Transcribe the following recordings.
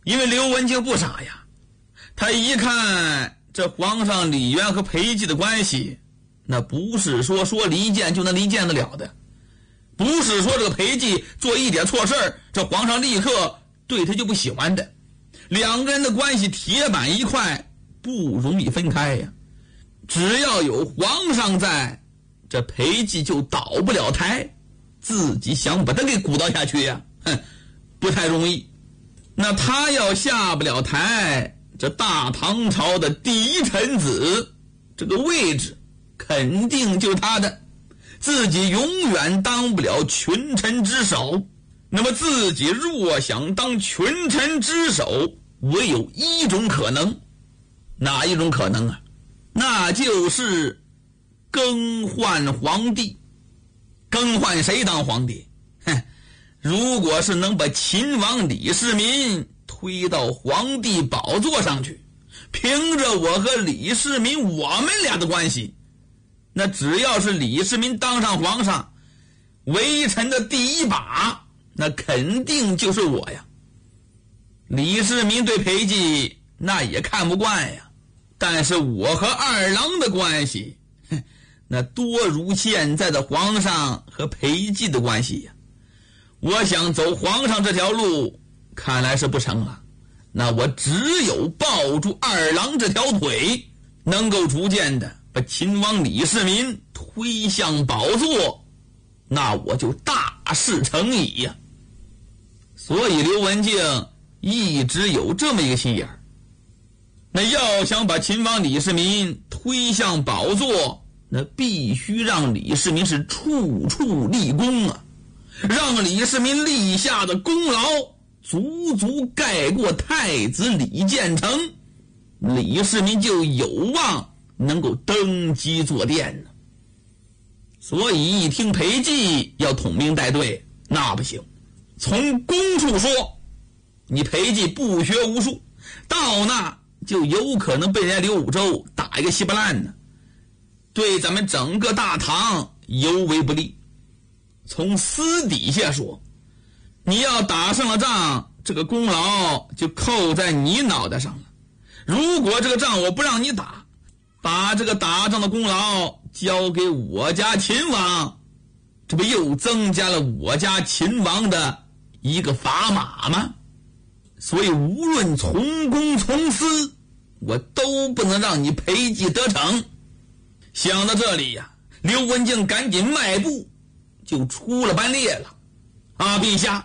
因为刘文静不傻呀，他一看这皇上李渊和裴寂的关系，那不是说离间就能离间得了的，不是说这个裴寂做一点错事儿，这皇上立刻对他就不喜欢的。两个人的关系铁板一块，不容易分开呀。只要有皇上在，这裴寂就倒不了台，自己想把他给鼓捣下去呀，不太容易。那他要下不了台，这大唐朝的第一臣子这个位置肯定就是他的，自己永远当不了群臣之首。那么自己若想当群臣之首，唯有一种可能，哪一种可能啊？那就是更换皇帝。更换谁当皇帝？如果是能把秦王李世民推到皇帝宝座上去，凭着我和李世民我们俩的关系，那只要是李世民当上皇上，微臣的第一把那肯定就是我呀。李世民对裴寂那也看不惯呀，但是我和二郎的关系那多如现在的皇上和裴寂的关系呀。我想走皇上这条路看来是不成了，那我只有抱住二郎这条腿，能够逐渐的把秦王李世民推向宝座，那我就大事成矣呀。所以刘文静一直有这么一个心眼儿，那要想把秦王李世民推向宝座，那必须让李世民是处处立功啊，让李世民立下的功劳足足盖过太子李建成，李世民就有望能够登基坐殿呢。所以一听裴寂要统兵带队，那不行。从公处说，你裴寂不学无术，到那就有可能被人家刘武周打一个稀巴烂呢，对咱们整个大唐尤为不利。从私底下说，你要打胜了仗，这个功劳就扣在你脑袋上了。如果这个仗我不让你打，把这个打仗的功劳交给我家秦王，这不又增加了我家秦王的一个砝码吗？所以无论从公从私，我都不能让你裴寂得逞。想到这里呀，刘文静赶紧迈步就出了班列了。啊，陛下。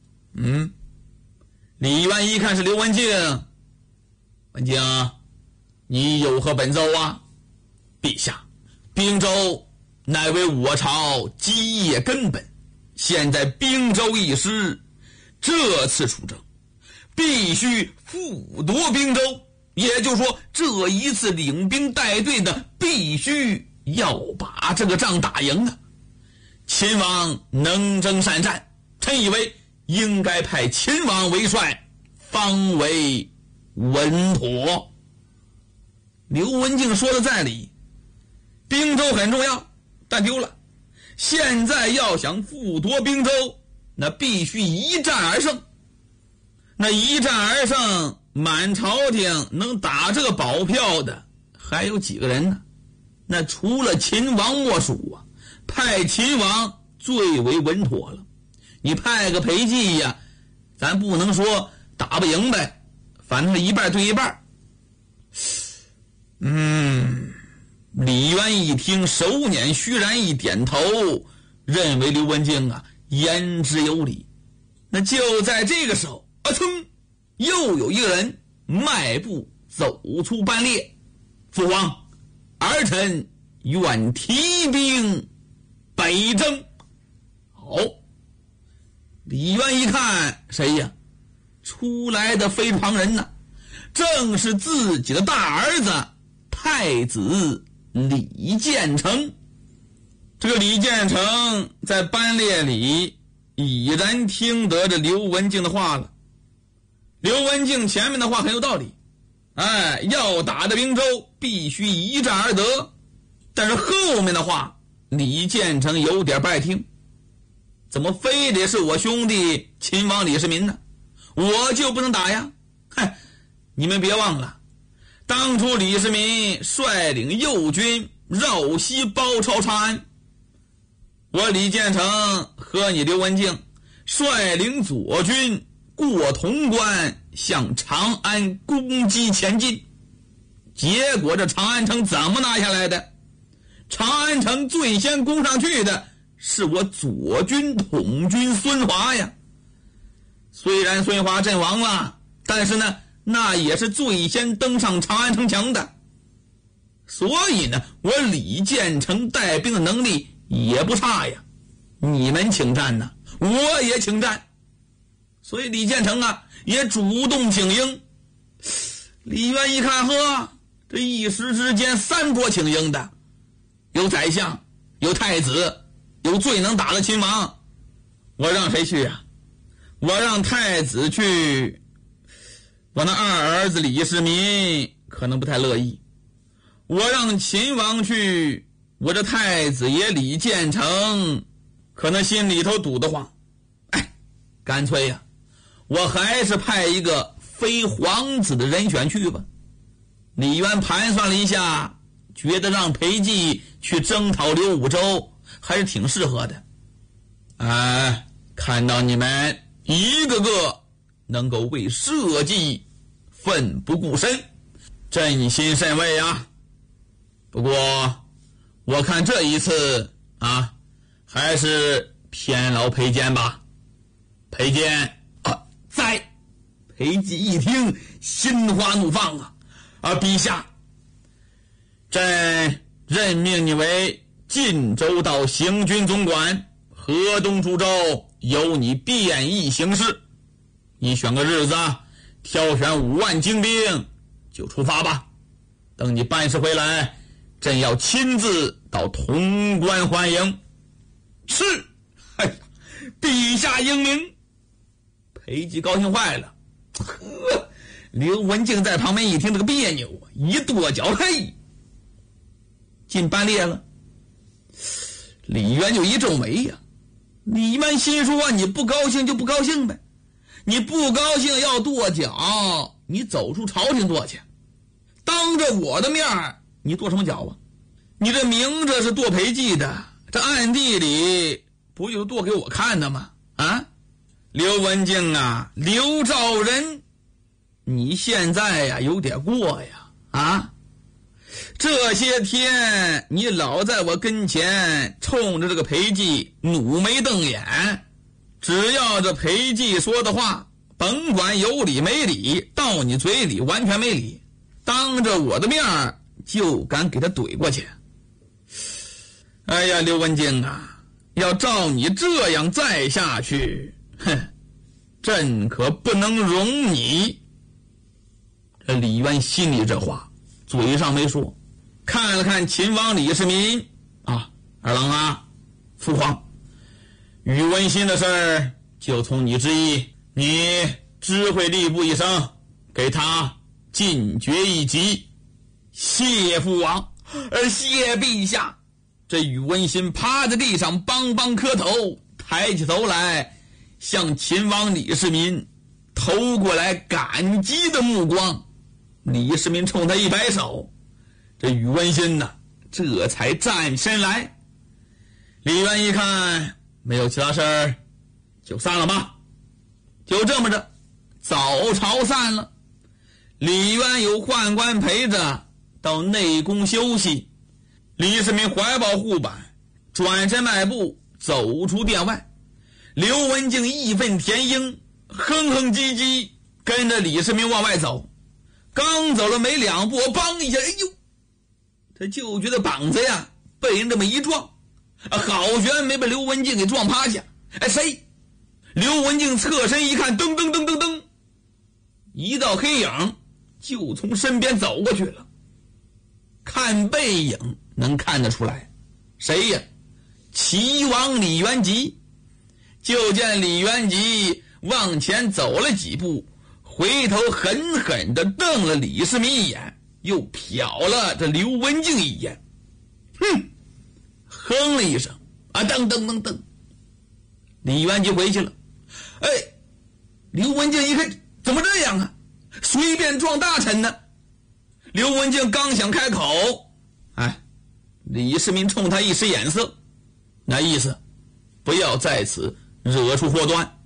李渊一看是刘文静，文静，你有何本奏啊？陛下，并州乃为我朝基业根本，现在并州一失，这次出征必须复夺并州，也就是说这一次领兵带队的必须要把这个仗打赢啊。秦王能征善战，臣以为应该派秦王为帅，方为稳妥。刘文静说的在理，并州很重要，但丢了。现在要想复夺并州，那必须一战而胜。那一战而胜，满朝廷能打这个保票的还有几个人呢？那除了秦王莫属啊，派秦王最为稳妥了。你派个裴寂呀，咱不能说打不赢呗，反正是一半对一半。李渊一听，手捻虚然一点头，认为刘文静啊言之有理。那就在这个时候，又有一个人迈步走出班列。父王，儿臣愿提兵北征。好，李渊一看，谁呀？出来的非常人呢，正是自己的大儿子太子李建成。这个李建成在班列里已然听得着刘文静的话了。刘文静前面的话很有道理，要打的并州必须一战而得，但是后面的话李建成有点不爱听。怎么非得是我兄弟秦王李世民呢？我就不能打呀？ 你们别忘了，当初李世民率领右军绕西包抄长安，我李建成和你刘文静率领左军过潼关向长安攻击前进。结果这长安城怎么拿下来的？长安城最先攻上去的是我左军统军孙华呀。虽然孙华阵亡了，但是呢，那也是最先登上长安城墙的。所以呢，我李建成带兵的能力也不差呀。你们请战呢，我也请战。所以李建成啊，也主动请缨。李渊一看，呵，这一时之间三国请缨的，有宰相，有太子，有最能打的秦王。我让谁去啊？我让太子去，我那二儿子李世民可能不太乐意。我让秦王去，我这太子爷李建成可能心里头堵得慌。干脆呀，我还是派一个非皇子的人选去吧。李渊盘算了一下，觉得让裴寂去征讨刘武周还是挺适合的。看到你们一个个能够为社稷奋不顾身，朕心甚慰啊。不过我看这一次啊，还是偏劳裴坚吧。裴坚在。裴寂一听，心花怒放啊！陛下，朕任命你为晋州道行军总管，河东诸州由你便议行事。你选个日子，挑选5万精兵就出发吧。等你办事回来，朕要亲自到潼关欢迎。是，陛下英明。裴寂高兴坏了。刘文静在旁边一听这个别扭啊，一跺脚，嘿，进班列了。李渊就一皱眉呀，李渊心说，你不高兴就不高兴呗，你不高兴要跺脚，你走出朝廷跺去，当着我的面你跺什么脚啊？你这明着是跺裴寂的，这暗地里不就跺给我看的吗？刘文静啊，刘兆仁，你现在呀有点过呀这些天你老在我跟前冲着这个裴寂怒眉瞪眼，只要这裴寂说的话，甭管有理没理，到你嘴里完全没理，当着我的面就敢给他怼过去。哎呀，刘文静啊，要照你这样再下去，朕可不能容你。这李渊心里这话嘴上没说，看了看秦王李世民二郎啊，父皇，宇文新的事儿就从你之意，你知会吏部一声，给他进爵一级。谢父王，谢陛下。这宇文新趴在地上梆梆磕头，抬起头来向秦王李世民投过来感激的目光。李世民冲他一摆手，这宇文新呢，这才站身来。李渊一看没有其他事儿，就散了吧。就这么着，早朝散了。李渊有宦官陪着到内宫休息。李世民怀抱护板，转身迈步走出殿外。刘文静义愤填膺，哼哼唧唧跟着李世民往外走。刚走了没2步，梆一下，哎呦，他就觉得膀子呀被人这么一撞，好悬没被刘文静给撞趴下。谁？刘文静侧身一看，噔噔噔噔噔，一道黑影就从身边走过去了。看背影能看得出来，谁呀？齐王李元吉。就见李元吉往前走了几步，回头狠狠地瞪了李世民一眼，又瞟了这刘文静一眼，哼了一声，噔噔噔噔，李元吉回去了。刘文静一看怎么这样啊？ 随便撞大臣呢。刘文静刚想开口，李世民冲他一使眼色，那意思不要在此惹出祸端。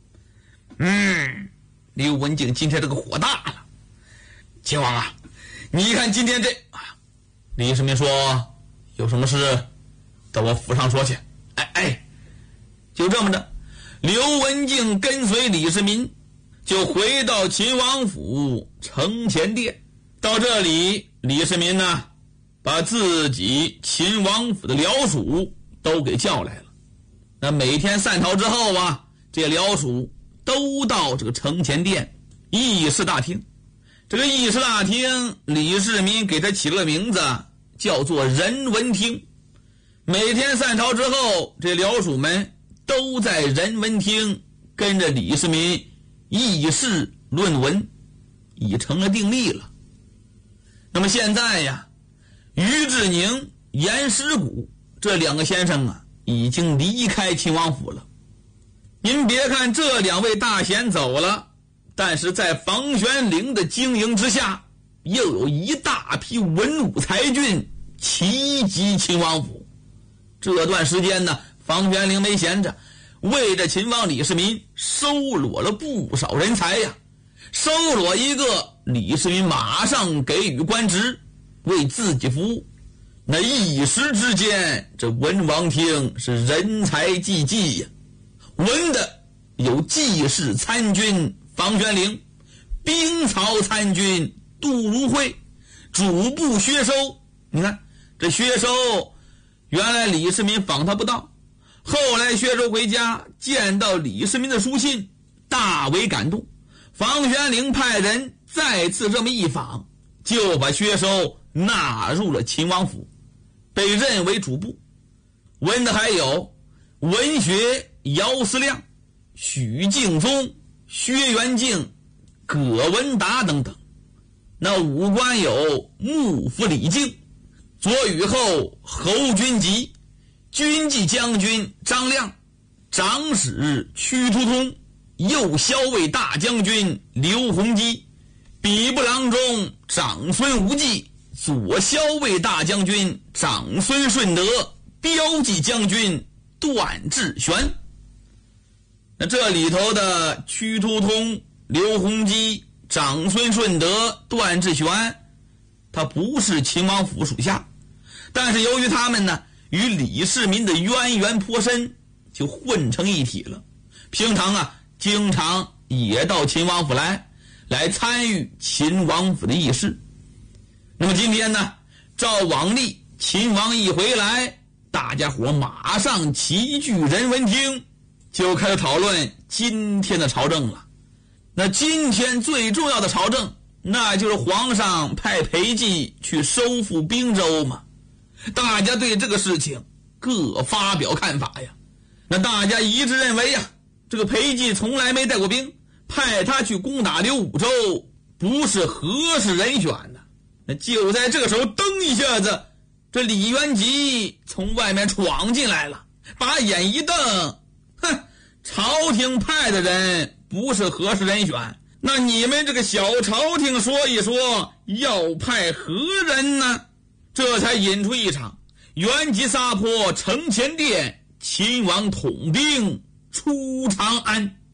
刘文静今天这个火大了。秦王啊，你看今天这李世民说有什么事到我府上说去。就这么着，刘文静跟随李世民就回到秦王府承乾殿。到这里，李世民呢把自己秦王府的僚属都给叫来了。那每天散朝之后这僚属都到这个承乾殿议事大厅。这个议事大厅，李世民给他起了个名字，叫做人文厅。每天散朝之后，这僚属们都在人文厅跟着李世民议事论文，已成了定例了。那么现在于志宁、严师古这两个先生已经离开秦王府了。您别看这两位大贤走了，但是在房玄龄的经营之下，又有一大批文武才俊齐集秦王府。这段时间房玄龄没闲着，为着秦王李世民收罗了不少人才收罗一个，李世民马上给予官职，为自己服务。那一时之间，这文王厅是人才济济文的有济世参军房玄龄，兵曹参军杜如晦，主簿薛收。你看这薛收原来李世民访他不到，后来薛收回家见到李世民的书信，大为感动。房玄龄派人再次这么一访，就把薛收纳入了秦王府，被认为主簿。文的还有文学姚思亮、许敬宗、薛元敬、葛文达等等。那武官有幕府李靖、左羽后侯君集、军纪将军张亮、长史屈突通、右骁卫大将军刘弘基、比部郎中长孙无忌、左骁卫大将军长孙顺德、标记将军段志玄。那这里头的屈突通、刘弘基、长孙顺德、段志玄，他不是秦王府属下，但是由于他们与李世民的渊源颇深，就混成一体了。平常经常也到秦王府来参与秦王府的议事。那么今天照往例，秦王一回来，大家伙马上齐聚人文厅，就开始讨论今天的朝政了。那今天最重要的朝政，那就是皇上派裴寂去收复并州嘛。大家对这个事情各发表看法那大家一致认为这个裴寂从来没带过兵，派他去攻打刘武州不是合适人选的。那就在这个时候，噔一下子，这李元吉从外面闯进来了，把眼一瞪，朝廷派的人不是合适人选，那你们这个小朝廷说一说，要派何人呢？这才引出一场元吉撒泼承乾殿，秦王统兵出长安。